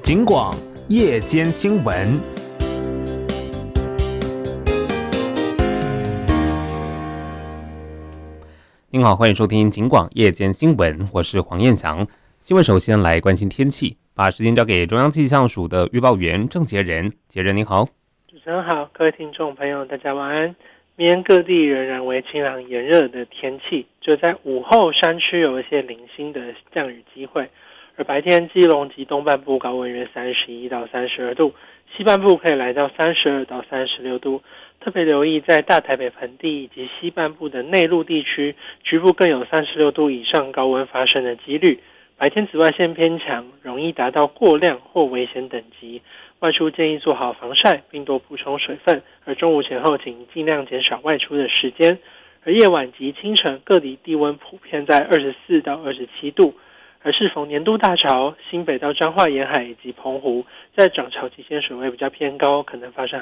警广夜间新闻。您好，欢迎收听警广夜间新闻，我是黄彦翔。新闻首先来关心天气，把时间交给中央气象署的预报员郑杰仁。杰仁您好。 主持人好，各位听众朋友大家晚安。明天各地仍然为晴朗炎热的天气，就在午后山区有一些零星的降雨机会，而白天基隆及东半部高温约31到32度，西半部可以来到32到36度。特别留意在大台北盆地以及西半部的内陆地区，局部更有36度以上高温发生的几率。白天紫外线偏强，容易达到过量或危险等级，外出建议做好防晒，并多补充水分，而中午前后请尽量减少外出的时间。而夜晚及清晨各地低温普遍在24到27度，而适逢年度大潮，新北到彰化沿海以及澎湖在涨潮期间水位比较偏高，可能发生